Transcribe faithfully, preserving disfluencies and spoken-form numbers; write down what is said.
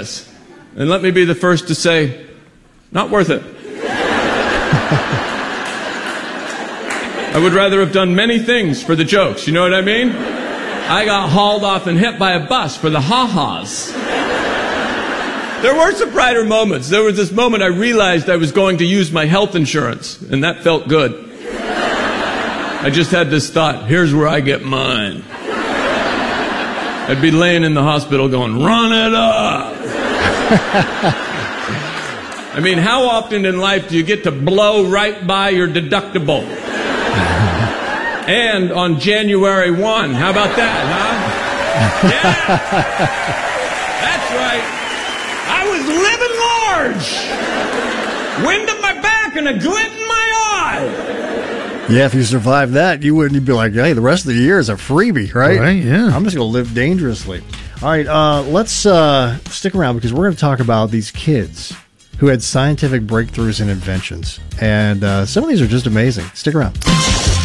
this. And let me be the first to say, not worth it. I would rather have done many things for the jokes, you know what I mean? I got hauled off and hit by a bus for the ha-has. There were some brighter moments. There was this moment I realized I was going to use my health insurance, and that felt good. I just had this thought, here's where I get mine. I'd be laying in the hospital going, run it up. I mean, how often in life do you get to blow right by your deductible? And on January first. How about that, huh? Yeah. That's right. I was living large. Wind at my back and a glint in my eye. Yeah, if you survive that, you wouldn't. You'd be like, hey, the rest of the year is a freebie, right? Right, yeah. I'm just going to live dangerously. All right, uh, let's uh, stick around because we're going to talk about these kids who had scientific breakthroughs and inventions. And uh, some of these are just amazing. Stick around.